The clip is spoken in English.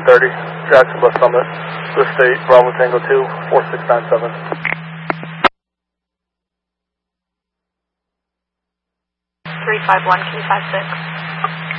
130, Jackson Bus Summit, Swift State, Bravo Tango 2, 4697. 351, Key 56.